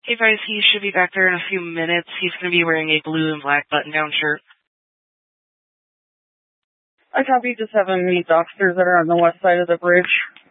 Hey, guys, he should be back there in a few minutes. He's going to be wearing a blue and black button-down shirt. I copy. Just have him meet the officers that are on the west side of the bridge.